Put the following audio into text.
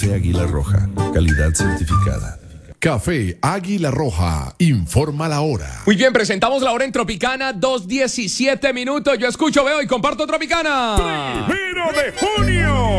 Café Águila Roja, calidad certificada. Café Águila Roja, informa la hora. Muy bien, presentamos la hora en Tropicana, 2:17 minutos. Yo escucho, veo y comparto Tropicana. 1 de junio.